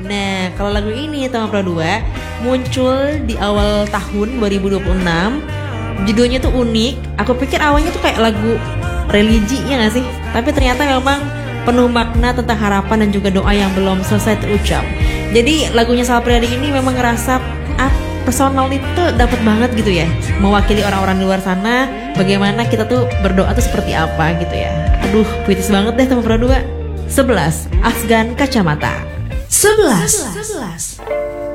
Nah, kalau lagu ini Tama Pro 2 muncul di awal tahun 2026. Judulnya tuh unik. Aku pikir awalnya tuh kayak lagu religi, ya gak sih? Tapi ternyata memang penuh makna tentang harapan dan juga doa yang belum selesai terucap. Jadi lagunya Sal Priadi ini memang ngerasa personal itu dapat banget gitu ya, mewakili orang-orang di luar sana bagaimana kita tuh berdoa tuh seperti apa gitu ya. Aduh, puitis banget deh Tama Pro 2. 11. Afgan Kacamata. 11.